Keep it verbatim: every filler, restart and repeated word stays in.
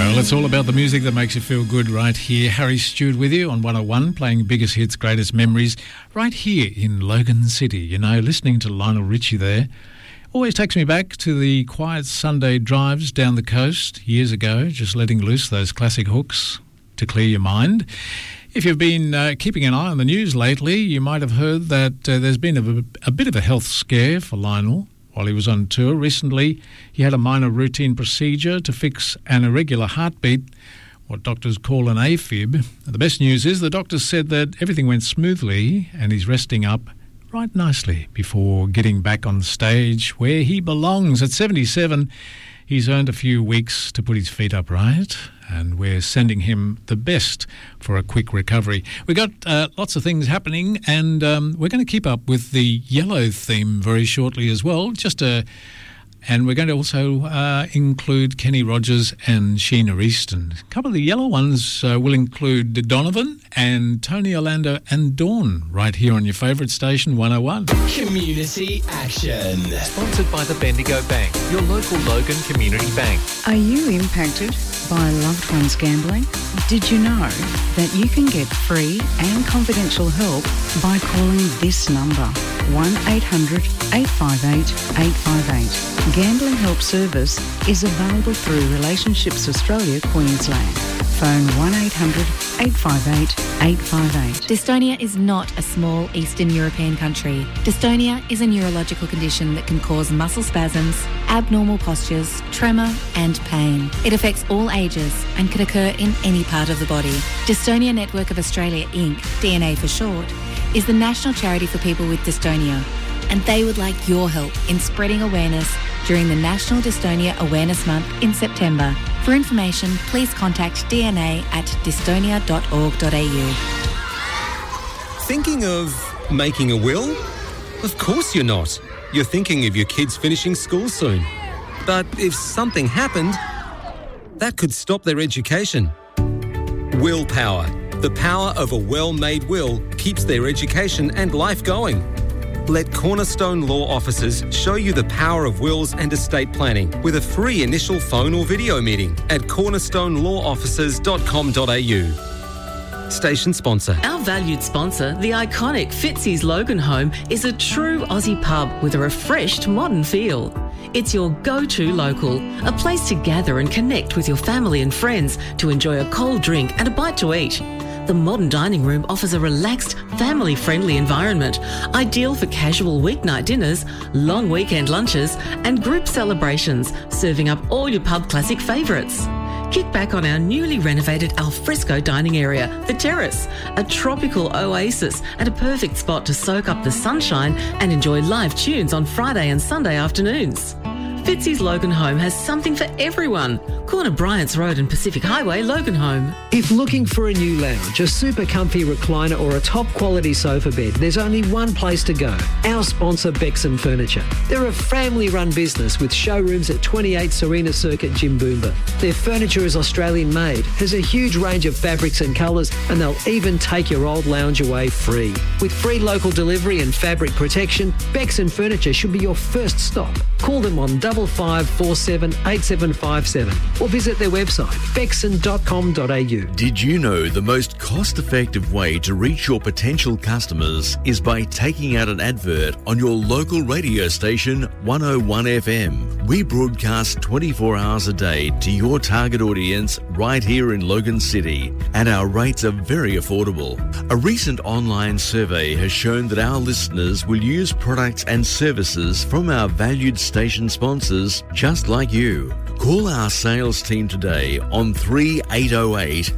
Well, it's all about the music that makes you feel good right here. Harry Stewart with you on one oh one, playing biggest hits, greatest memories, right here in Logan City. You know, listening to Lionel Richie there always takes me back to the quiet Sunday drives down the coast years ago, just letting loose those classic hooks to clear your mind. If you've been uh, keeping an eye on the news lately, you might have heard that uh, there's been a, a bit of a health scare for Lionel while he was on tour. Recently, he had a minor routine procedure to fix an irregular heartbeat, what doctors call an AFib. The best news is the doctors said that everything went smoothly and he's resting up right nicely before getting back on stage where he belongs. At seventy-seven, he's earned a few weeks to put his feet upright, and we're sending him the best for a quick recovery. We've got uh, lots of things happening, and um, we're going to keep up with the yellow theme very shortly as well. Just a, and we're going to also uh, include Kenny Rogers and Sheena Easton. A couple of the yellow ones uh, will include Donovan and Tony Orlando and Dawn right here on your favourite station, one oh one. Community Action. Sponsored by the Bendigo Bank, your local Logan Community Bank. Are you impacted by loved ones gambling? Did you know that you can get free and confidential help by calling this number, one eight hundred eight five eight eight five eight. Gambling Help Service is available through Relationships Australia, Queensland. Phone one eight hundred eight five eight eight five eight. Dystonia is not a small Eastern European country. Dystonia is a neurological condition that can cause muscle spasms, abnormal postures, tremor and pain. It affects all ages and can occur in any part of the body. Dystonia Network of Australia Incorporated, D N A for short, is the national charity for people with dystonia, and they would like your help in spreading awareness during the National Dystonia Awareness Month in September. For information, please contact D N A at dystonia dot org dot a u. Thinking of making a will? Of course you're not. You're thinking of your kids finishing school soon. But if something happened, that could stop their education. Willpower. The power of a well-made will keeps their education and life going. Let Cornerstone Law Officers show you the power of wills and estate planning with a free initial phone or video meeting at cornerstone law officers dot com dot a u. Station sponsor. Our valued sponsor, the iconic Fitzy's Logan Home, is a true Aussie pub with a refreshed modern feel. It's your go-to local, a place to gather and connect with your family and friends to enjoy a cold drink and a bite to eat. The modern dining room offers a relaxed, family-friendly environment, ideal for casual weeknight dinners, long weekend lunches and group celebrations, serving up all your pub classic favourites. Kick back on our newly renovated alfresco dining area, The Terrace, a tropical oasis and a perfect spot to soak up the sunshine and enjoy live tunes on Friday and Sunday afternoons. Fitzy's Logan Home has something for everyone. Corner Bryant's Road and Pacific Highway, Logan Home. If looking for a new lounge, a super comfy recliner or a top quality sofa bed, there's only one place to go. Our sponsor, Bexon Furniture. They're a family-run business with showrooms at twenty-eight Serena Circuit, Jimboomba. Their furniture is Australian made, has a huge range of fabrics and colours, and they'll even take your old lounge away free. With free local delivery and fabric protection, Bexon Furniture should be your first stop. Call them on double five four seven eight seven five seven or visit their website, bexon dot com dot a u. Did you know the most cost-effective way to reach your potential customers is by taking out an advert on your local radio station, one oh one F M? We broadcast twenty-four hours a day to your target audience right here in Logan City, and our rates are very affordable. A recent online survey has shown that our listeners will use products and services from our valued station sponsors just like you. Call our sales team today on three eight oh eight